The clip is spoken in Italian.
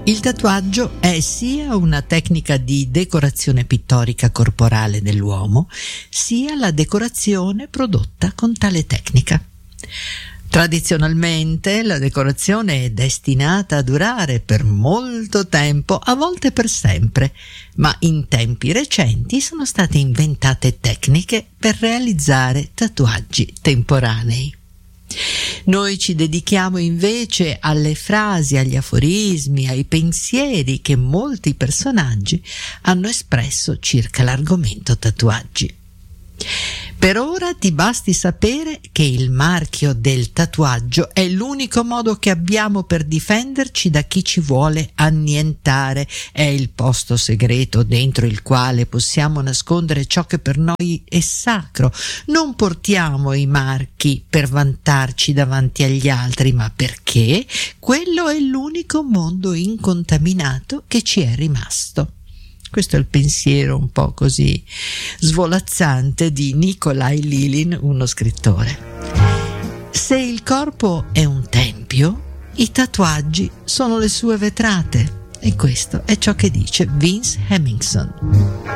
Il tatuaggio è sia una tecnica di decorazione pittorica corporale dell'uomo, sia la decorazione prodotta con tale tecnica. Tradizionalmente la decorazione è destinata a durare per molto tempo, a volte per sempre, ma in tempi recenti sono state inventate tecniche per realizzare tatuaggi temporanei. Noi ci dedichiamo invece alle frasi, agli aforismi, ai pensieri che molti personaggi hanno espresso circa l'argomento tatuaggi. Per ora ti basti sapere che il marchio del tatuaggio è l'unico modo che abbiamo per difenderci da chi ci vuole annientare. È il posto segreto dentro il quale possiamo nascondere ciò che per noi è sacro. Non portiamo i marchi per vantarci davanti agli altri, ma perché quello è l'unico mondo incontaminato che ci è rimasto. Questo è il pensiero un po' così svolazzante di Nikolaj Lilin, uno scrittore. Se il corpo è un tempio, i tatuaggi sono le sue vetrate, e questo è ciò che dice Vince Hemmingson.